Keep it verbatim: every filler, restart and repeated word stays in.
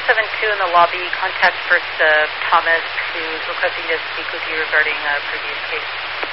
seven two in the lobby. Contact First uh, Thomas, who's requesting to speak with you regarding a previous case.